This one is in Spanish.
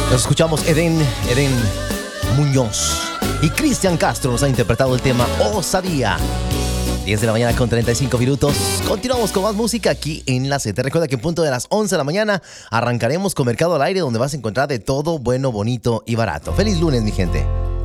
Nos escuchamos Eden Muñoz y Cristian Castro nos ha interpretado el tema Osadía. 10 de la mañana con 35 minutos. Continuamos con más música aquí en La Z. Recuerda que en punto de las 11 de la mañana arrancaremos con Mercado al Aire, donde vas a encontrar de todo bueno, bonito y barato. ¡Feliz lunes, mi gente!